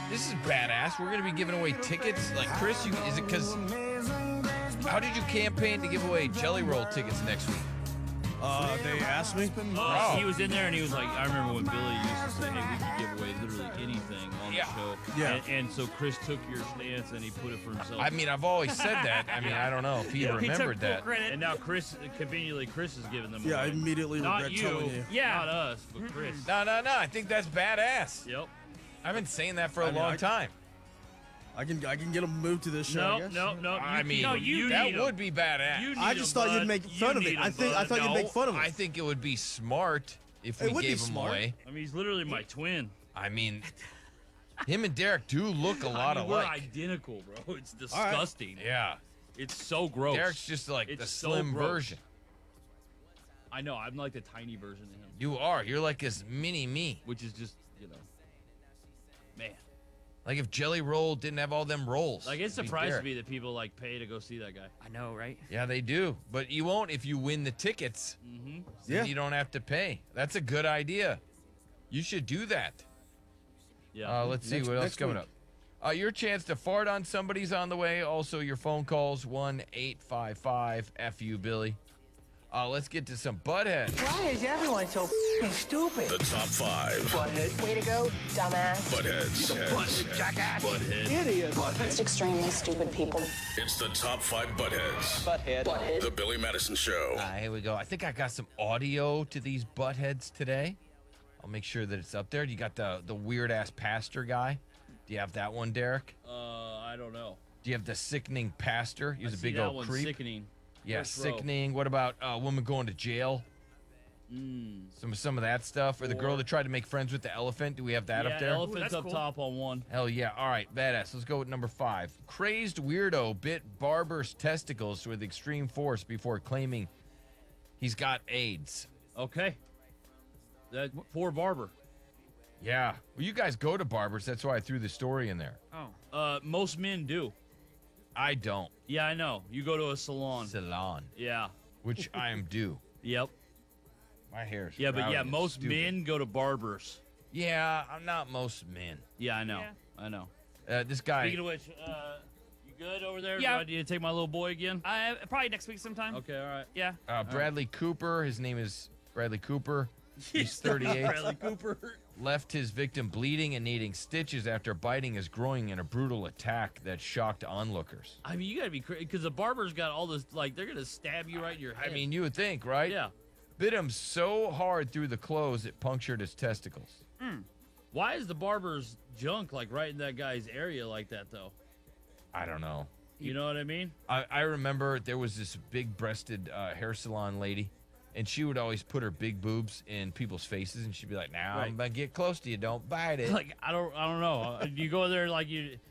This is badass. We're gonna be giving away tickets. Like Chris, is it because? How did you campaign to give away Jelly Roll tickets next week? They asked me. He was in there and he was like, I remember when Billy used to say, hey, we could give away literally anything on the show. Yeah. And so Chris took your stance and he put it for himself. I mean, I've always said that. I mean, I don't know if he remembered that. And now conveniently, Chris is giving them Yeah, I away. immediately Not regret you. telling you. Yeah. Not us, but Chris. No. I think that's badass. Yep. I've been saying that for a I mean, long time. I can get them moved to this show. I guess. No. I mean, you that need 'em. would be badass. You need I just 'em, thought you'd bud. make You fun of need it. 'em, I bud. thought you'd make fun of it. I think it would be smart if we It would be gave him smart. away. I mean, he's literally my twin. I mean, him and Derek do look a lot I mean, we're alike. identical, bro. It's disgusting. Yeah. It's so gross. Derek's just like It's the so slim gross. version. I know. I'm like the tiny version of him, You are. You're like this mini me. which is just, man. Like if Jelly Roll didn't have all them rolls. Like, it it'd be surprises Derek. me that people, like, pay to go see that guy. I know, right? Yeah, they do. But you won't if you win the tickets. Mm-hmm. Yeah. You don't have to pay. That's a good idea. You should do that. Yeah. Let's see what else next coming week. up. Your chance to fart on somebody's on the way. Also, your phone calls 1-855-FU Billy. Let's get to some butthead. Why is everyone so f***ing stupid? The top 5 Butthead. Way to go, dumbass. buttheads. Jackass. Butthead. Idiot. Just extremely stupid people. It's the top 5 buttheads. Butthead. The Billy Madison Show. Here we go. I think I got some audio to these buttheads today. I'll make sure that it's up there. You got the weird ass pastor guy. Do you have that one, Derek? I don't know. Do you have the sickening pastor? He's a See big that old one's creep. sickening. Yeah, First row. sickening. What about a woman going to jail? Some of that stuff. Or the girl that tried to make friends with the elephant. Do we have that yeah, up there? elephant's that's up cool. top on one. Hell yeah. All right, badass. Let's go with number 5. Crazed weirdo bit barber's testicles with extreme force before claiming he's got AIDS. Okay. That poor barber. Yeah. Well, you guys go to barbers. That's why I threw the story in there. Oh. Most men do. I don't. Yeah, I know. You go to a salon. Salon, Yeah. which I am due. Yep. My hair's Yeah, but rowdy yeah, and most stupid. men go to barbers. Yeah, I'm not most men. Yeah, I know. Yeah. I know. This guy. Speaking of which, you good over there? Yeah. Do I need to take my little boy again? Probably next week sometime. Okay, all right. Yeah. Bradley Cooper. His name is Bradley Cooper. He's 38. Bradley Cooper. Left his victim bleeding and needing stitches after biting his groin in a brutal attack that shocked onlookers. I mean, you gotta be crazy because the barber's got all this. Like, they're gonna stab you right in your head. I mean, you would think, right? yeah. Bit him so hard through the clothes it punctured his testicles. Why is the barber's junk like right in that guy's area like that though? I don't know. You know what I mean? I remember there was this big-breasted hair salon lady, and she would always put her big boobs in people's faces, and she'd be like, "Now I'm Right. gonna get close to you. Don't bite it." Like I don't know. You go there like you